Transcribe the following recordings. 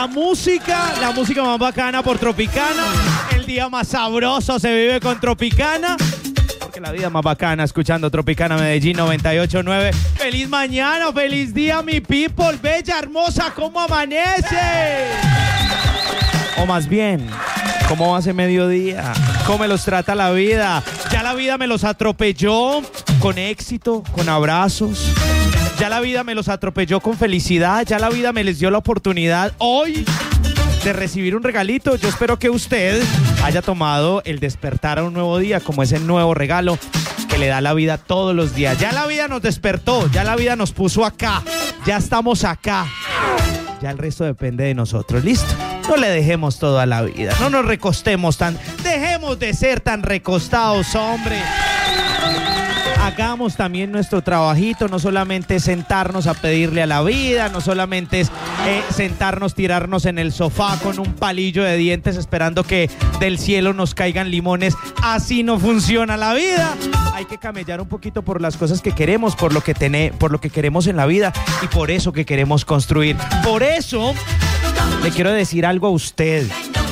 La música más bacana por Tropicana. El día más sabroso se vive con Tropicana. Porque la vida más bacana escuchando Tropicana Medellín 98.9. ¡Feliz mañana! ¡Feliz día, mi people! ¡Bella, hermosa! ¿Cómo amanece? O más bien, ¿cómo va ese mediodía? ¿Cómo me los trata la vida? Ya la vida me los atropelló con éxito, con abrazos. Ya la vida me los atropelló con felicidad. Ya la vida me les dio la oportunidad hoy de recibir un regalito. Yo espero que usted haya tomado el despertar a un nuevo día como ese nuevo regalo que le da la vida todos los días. Ya la vida nos despertó, ya la vida nos puso acá, ya estamos acá. Ya el resto depende de nosotros, ¿listo? No le dejemos todo a la vida, no nos recostemos dejemos de ser tan recostados, hombre. Hagamos también nuestro trabajito, no solamente sentarnos a pedirle a la vida, no solamente es sentarnos, tirarnos en el sofá con un palillo de dientes esperando que del cielo nos caigan limones. Así no funciona la vida. Hay que camellar un poquito por las cosas que queremos, por lo que queremos en la vida y por eso que queremos construir. Por eso le quiero decir algo a usted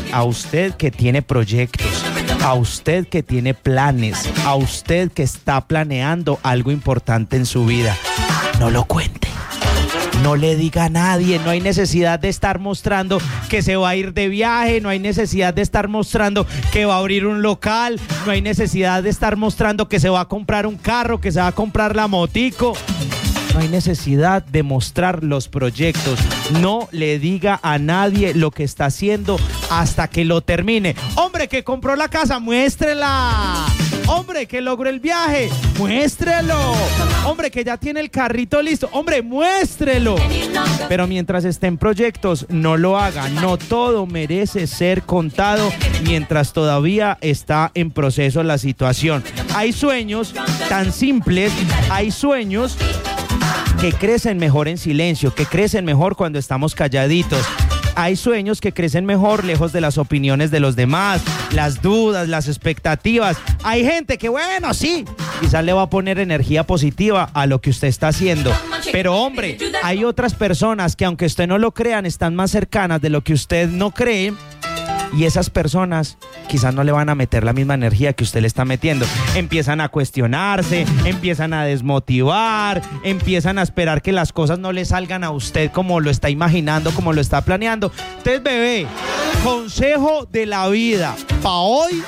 que tiene proyectos, a usted que tiene planes, a usted que está planeando algo importante en su vida. No lo cuente, no le diga a nadie, no hay necesidad de estar mostrando que se va a ir de viaje, no hay necesidad de estar mostrando que va a abrir un local, no hay necesidad de estar mostrando que se va a comprar un carro, que se va a comprar la motico. No hay necesidad de mostrar los proyectos. No le diga a nadie lo que está haciendo hasta que lo termine. Hombre, que compró la casa, muéstrela. Hombre, que logró el viaje, muéstrelo. Hombre, que ya tiene el carrito listo, hombre, muéstrelo. Pero mientras esté en proyectos, no lo haga. No todo merece ser contado mientras todavía está en proceso la situación. Hay sueños tan simples, hay sueños que crecen mejor en silencio, que crecen mejor cuando estamos calladitos. Hay sueños que crecen mejor lejos de las opiniones de los demás, las dudas, las expectativas. Hay gente que, bueno, sí, quizás le va a poner energía positiva a lo que usted está haciendo. Pero, hombre, hay otras personas que, aunque usted no lo crean, están más cercanas de lo que usted no cree. Y esas personas quizás no le van a meter la misma energía que usted le está metiendo. Empiezan a cuestionarse, empiezan a desmotivar, empiezan a esperar que las cosas no le salgan a usted como lo está imaginando, como lo está planeando. Entonces, bebé, consejo de la vida para hoy: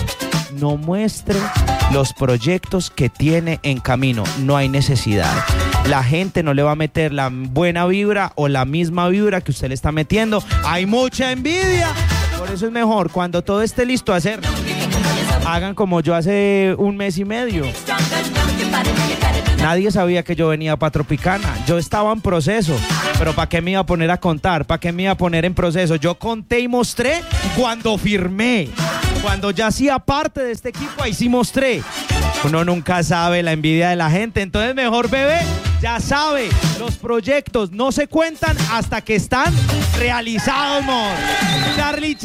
no muestre los proyectos que tiene en camino. No hay necesidad. La gente no le va a meter la buena vibra o la misma vibra que usted le está metiendo. Hay mucha envidia. Por eso es mejor, cuando todo esté listo a hacer, hagan como yo hace un mes y medio. Nadie sabía que yo venía para Tropicana. Yo estaba en proceso, pero ¿para qué me iba a poner a contar? ¿Para qué me iba a poner en proceso? Yo conté y mostré cuando firmé. Cuando ya hacía parte de este equipo, ahí sí mostré. Uno nunca sabe la envidia de la gente. Entonces, mejor, bebé, ya sabe, los proyectos no se cuentan hasta que están realizados, amor. Charlie.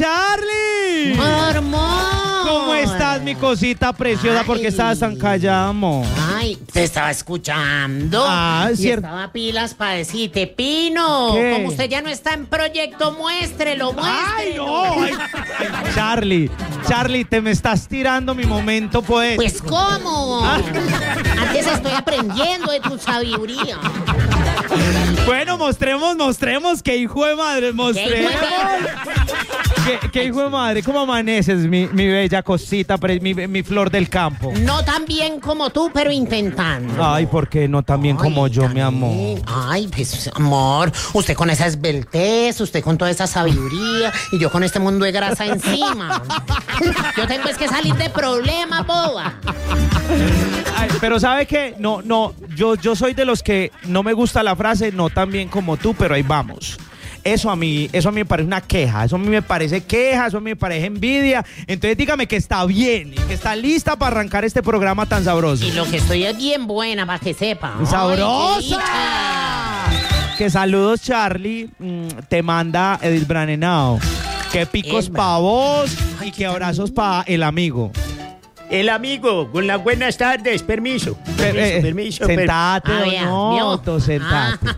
Amor. ¿Cómo estás, mi cosita preciosa? Ay. ¿Por qué estabas tan callada, amor? Ay, te estaba escuchando. Ah, es y cierto. estaba pilas para decirte, Pino, ¿Qué? como usted ya no está en proyecto, muéstrelo. ¡Ay, no! Ay, Charlie, te me estás tirando mi momento, pues. Pues, ¿cómo? Antes estoy aprendiendo de tu sabiduría. Bueno, mostremos qué hijo de madre, mostremos. ¿Qué hijo de madre? ¿Cómo amaneces, mi bella cosita, mi flor del campo? No tan bien como tú, pero intentando. Ay, ¿por qué no tan bien como yo, mi amor? Ay, pues, amor, usted con esa esbeltez, usted con toda esa sabiduría y yo con este mundo de grasa encima. Yo tengo es que salir de problemas, boba. Ay, pero ¿sabe qué? No, yo soy de los que no me gusta la frase no tan bien como tú, pero ahí vamos. Eso a mí me parece una queja, eso a mí me parece queja, eso a mí me parece envidia. Entonces dígame que está bien y que está lista para arrancar este programa tan sabroso. Y lo que estoy es bien buena, para que sepa. ¡Sabrosa! Que saludos, Charlie, te manda Edith Branenao. Que picos pa' vos y que abrazos pa' el amigo. El amigo, con las buenas tardes, permiso. Permiso. Sentate, Ah, vea, Donoto, sentate.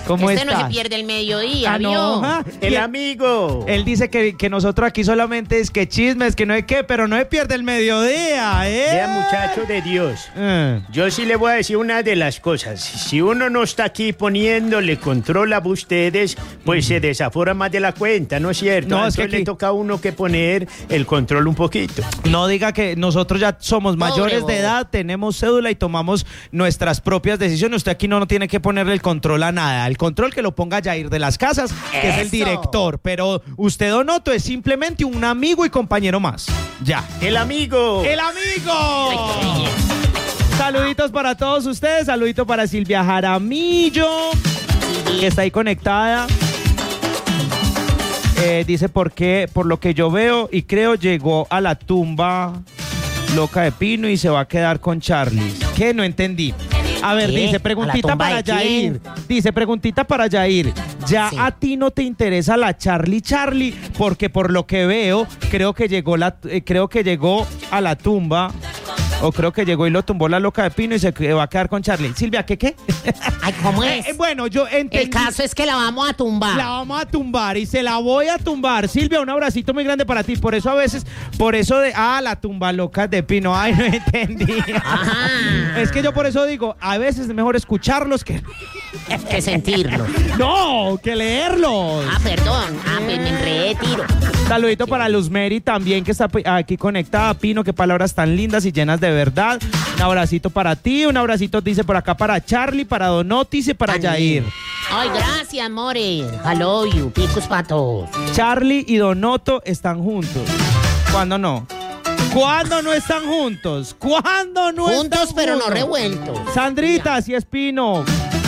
¿Cómo Este no estás? se pierde el mediodía, Ah, no, ¿vio? ajá. El amigo. Él dice que nosotros aquí solamente es que chismes, que no hay qué, pero no se pierde el mediodía, ¿eh? Vea, muchacho de Dios. Yo sí le voy a decir una de las cosas. Si uno no está aquí poniéndole control a ustedes, pues se desafora más de la cuenta, ¿no es cierto? No, es que Entonces le aquí- toca a uno que poner el control un poquito. No diga que nosotros ya somos mayores Pobre de bobo. edad, tenemos cédula y tomamos nuestras propias decisiones. Usted aquí no tiene que ponerle el control a nada. El control que lo ponga Jair de las Casas, que es el Eso. director. Pero usted, Donoto, es simplemente un amigo y compañero más. Ya. El amigo. ¡El amigo! Saluditos para todos ustedes. Saludito para Silvia Jaramillo, que está ahí conectada. Dice, ¿por qué? Por lo que yo veo y creo, llegó a la tumba loca de Pino y se va a quedar con Charlie. ¿Qué? No entendí. A ver, ¿Qué? dice, ¿A la preguntita tumba para de quién? Yair. Dice, preguntita para Yair. ¿Ya Sí. a ti no te interesa la Charlie? Porque por lo que veo, creo que llegó a la tumba. O creo que llegó y lo tumbó la loca de Pino y se va a quedar con Charlie. Silvia, ¿qué? Ay, ¿cómo es? Bueno, yo entendí. El caso es que la vamos a tumbar. La vamos a tumbar y se la voy a tumbar. Silvia, un abracito muy grande para ti. Por eso la tumba loca de Pino. Ay, no entendí. Ajá. Es que yo por eso digo, a veces es mejor escucharlos que... Que sentirlo. No, que leerlos. Ah, perdón. Ah, pues me enredé, tiro. Saludito para Luz Mary también, que está aquí conectada. Pino, qué palabras tan lindas y llenas de verdad. Un abracito para ti, un abracito dice por acá para Charlie, para Donotis y para Yair. Ay, gracias, more. Hello, you. Picos para todos. Charlie y Donoto están juntos. ¿Cuándo no? ¿Cuándo no están juntos? ¿Cuándo no Juntos, están pero no juntos? revueltos. Sandrita, sí es Pino.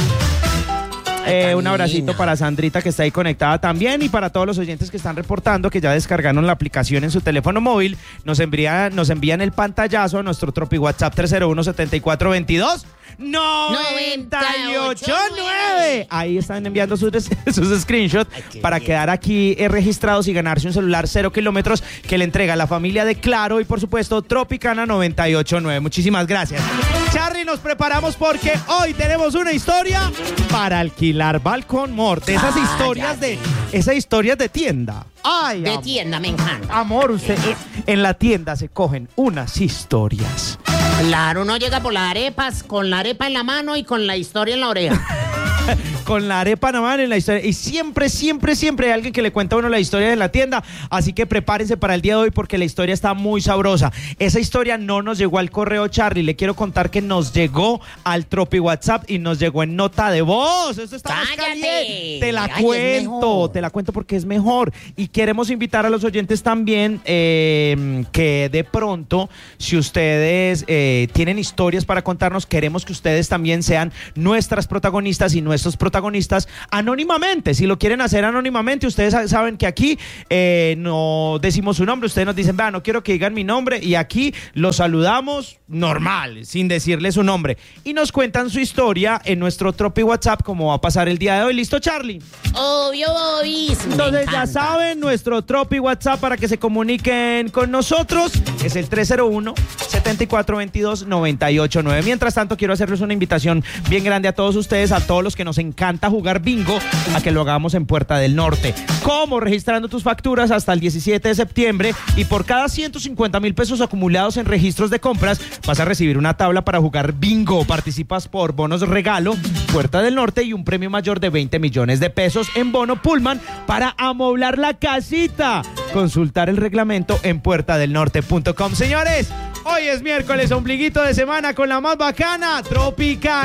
Un abracito linda. para Sandrita, que está ahí conectada también, y para todos los oyentes que están reportando que ya descargaron la aplicación en su teléfono móvil. Nos envían el pantallazo a nuestro Tropi WhatsApp 301-7422 989. Ahí están enviando sus screenshots para quedar aquí registrados y ganarse un celular 0 kilómetros que le entrega la familia de Claro y por supuesto Tropicana 989. Muchísimas gracias. Charlie, nos preparamos porque hoy tenemos una historia para alquilar balcón morte. Esas historias de tienda. Ay, De tienda, me encanta. amor, usted en la tienda se cogen unas historias. Claro, uno llega por las arepas, con la arepa en la mano y con la historia en la oreja. Con la arepa en la mano en la historia. Y siempre hay alguien que le cuenta a uno la historia de la tienda. Así que prepárense para el día de hoy porque la historia está muy sabrosa. Esa historia no nos llegó al correo, Charlie. Le quiero contar que nos llegó al Tropi WhatsApp y nos llegó en nota de voz. Eso está más ¡Cállate! caliente. Te la Ay, es cuento. mejor. Te la cuento porque es mejor. Y queremos invitar a los oyentes también que de pronto, si ustedes tienen historias para contarnos, queremos que ustedes también sean nuestras protagonistas y nuestros protagonistas anónimamente. Si lo quieren hacer anónimamente, ustedes saben que aquí no decimos su nombre, ustedes nos dicen, vea, no quiero que digan mi nombre, y aquí los saludamos normal, sin decirle su nombre, y nos cuentan su historia en nuestro Tropi WhatsApp, como va a pasar el día de hoy. ¿Listo, Charlie? Obvio, obismo. Entonces ya saben, nuestro Tropi WhatsApp para que se comuniquen con nosotros es el 301-7422-989. Mientras tanto, quiero hacerles una invitación bien grande a todos ustedes, a todos los que nos encanta jugar bingo, a que lo hagamos en Puerta del Norte. ¿Cómo? Registrando tus facturas hasta el 17 de septiembre y por cada 150,000 pesos acumulados en registros de compras vas a recibir una tabla para jugar bingo. Participas por bonos regalo Puerta del Norte y un premio mayor de 20 millones de pesos en bono Pullman para amoblar la casita. Consultar el reglamento en puertadelnorte.com. Señores, hoy es miércoles, ombliguito de semana con la más bacana, Tropicana.